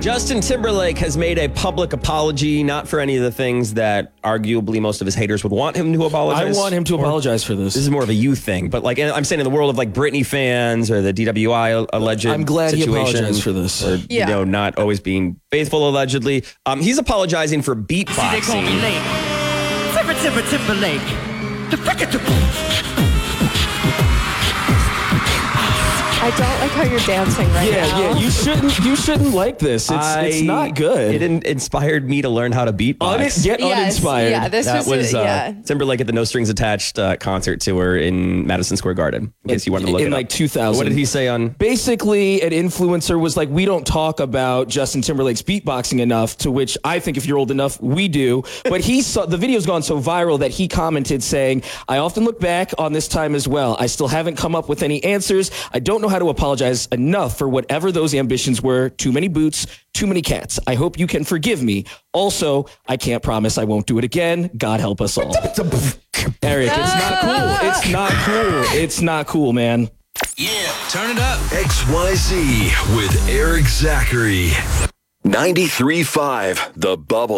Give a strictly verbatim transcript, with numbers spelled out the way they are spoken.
Justin Timberlake has made a public apology, not for any of the things that arguably most of his haters would want him to apologize. I want him to for. apologize for this. This is more of a you thing, but like I'm saying in the world of like Britney fans or the D W I alleged I'm glad situation, he apologized for this. Or, Yeah. you know, not always being faithful allegedly. Um, he's apologizing for See, they call me beatboxing. late. Timber, Timber, Timberlake. The frickin' I don't like how you're dancing right Yeah, now. yeah. You shouldn't. You shouldn't like this. It's I- it's not good. It in- inspired me to learn how to beatbox. Un- get Yes, uninspired. yeah, this That was, was uh, yeah. Timberlake at the No Strings Attached uh, concert tour in Madison Square Garden. In case you wanted to look in it like up. two thousand. What did he say on? Basically, an influencer was like, we don't talk about Justin Timberlake's beatboxing enough, to which I think if you're old enough, we do. But he saw, the video's gone so viral that he commented saying, I often look back on this time as well. I still haven't come up with any answers. I don't know how to apologize enough for whatever those ambitions were. Too many boots, too many cats. I hope you can forgive me. Also, I can't promise I won't do it again. God help us all. Eric, it's not cool. It's not cool. It's not cool, man. Yeah, turn it up. X Y Z with Eric Zachary. ninety-three point five The Bubble.